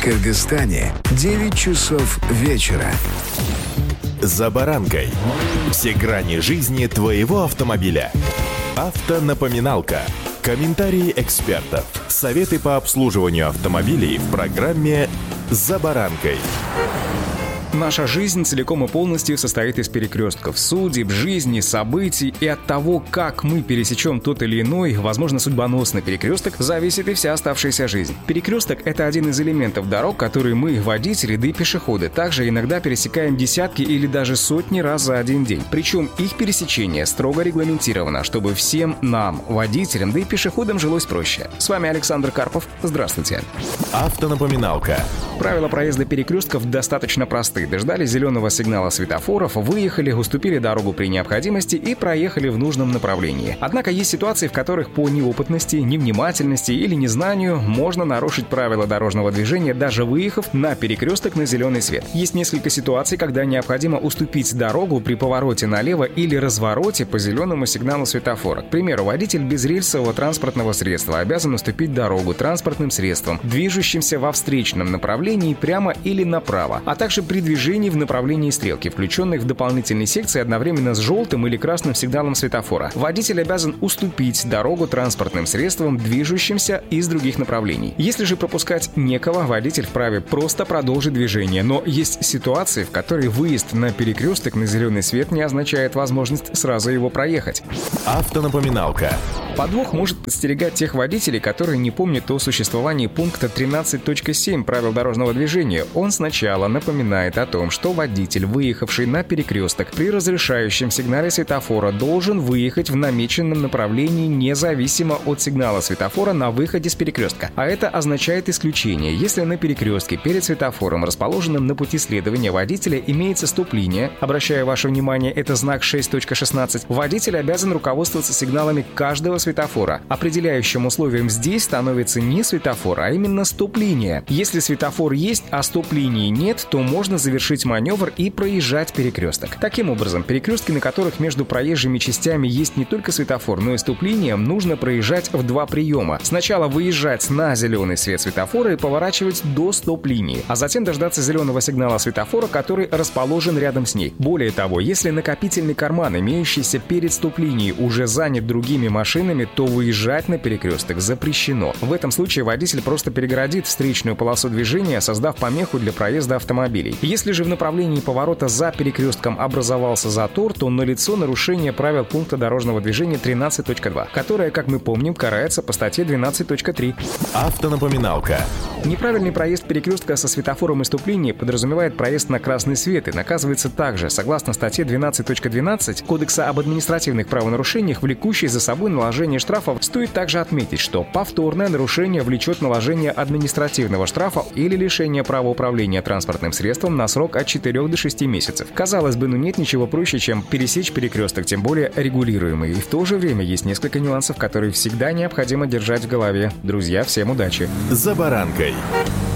Кыргызстане 9 часов вечера. «За баранкой». Все грани жизни твоего автомобиля. Автонапоминалка. Комментарии экспертов. Советы по обслуживанию автомобилей в программе «За баранкой». Наша жизнь целиком и полностью состоит из перекрестков, судеб, жизни, событий, и от того, как мы пересечем тот или иной, возможно, судьбоносный перекресток, зависит и вся оставшаяся жизнь. Перекресток — это один из элементов дорог, которые мы, водители, да и пешеходы, также иногда пересекаем десятки или даже сотни раз за один день. Причем их пересечение строго регламентировано, чтобы всем нам, водителям, да и пешеходам жилось проще. С вами Александр Карпов. Здравствуйте. Автонапоминалка. Правила проезда перекрестков достаточно просты. Дождались зеленого сигнала светофоров, выехали, уступили дорогу при необходимости и проехали в нужном направлении. Однако есть ситуации, в которых по неопытности, невнимательности или незнанию можно нарушить правила дорожного движения, даже выехав на перекресток на зеленый свет. Есть несколько ситуаций, когда необходимо уступить дорогу при повороте налево или развороте по зеленому сигналу светофора. К примеру, водитель безрельсового транспортного средства обязан уступить дорогу транспортным средствам, движущимся во встречном направлении прямо или направо, а также при движении в направлении стрелки, включенных в дополнительной секции одновременно с желтым или красным сигналом светофора. Водитель обязан уступить дорогу транспортным средствам, движущимся из других направлений. Если же пропускать некого, водитель вправе просто продолжить движение. Но есть ситуации, в которые выезд на перекресток на зеленый свет не означает возможность сразу его проехать. Автонапоминалка. Подвох может подстерегать тех водителей, которые не помнят о существовании пункта 13.7 правил дорожного движения. Он сначала напоминает о том, что водитель, выехавший на перекресток при разрешающем сигнале светофора, должен выехать в намеченном направлении независимо от сигнала светофора на выходе с перекрестка. А это означает исключение, если на перекрестке перед светофором, расположенным на пути следования водителя, имеется стоп-линия. Обращаю ваше внимание, это знак 6.16. Водитель обязан руководствоваться сигналами каждого светофора. Определяющим условием здесь становится не светофор, а именно стоп-линия. Если светофор есть, а стоп-линии нет, то можно завершить маневр и проезжать перекресток. Таким образом, перекрестки, на которых между проезжими частями есть не только светофор, но и стоп-линия, нужно проезжать в два приема. Сначала выезжать на зеленый свет светофора и поворачивать до стоп-линии, а затем дождаться зеленого сигнала светофора, который расположен рядом с ней. Более того, если накопительный карман, имеющийся перед стоп-линией, уже занят другими машинами, то выезжать на перекресток запрещено. В этом случае водитель просто перегородит встречную полосу движения, создав помеху для проезда автомобилей. Если же в направлении поворота за перекрестком образовался затор, то налицо нарушение правил пункта дорожного движения 13.2, которое, как мы помним, карается по статье 12.3. Автонапоминалка. Неправильный проезд перекрестка со светофором и стоп-линией подразумевает проезд на красный свет и наказывается также, согласно статье 12.12 Кодекса об административных правонарушениях, влекущей за собой наложение штрафов. Стоит также отметить, что повторное нарушение влечет наложение административного штрафа или лишение права управления транспортным средством на срок от 4 до 6 месяцев. Казалось бы, нет ничего проще, чем пересечь перекресток, тем более регулируемый. И в то же время есть несколько нюансов, которые всегда необходимо держать в голове. Друзья, всем удачи! «За баранкой».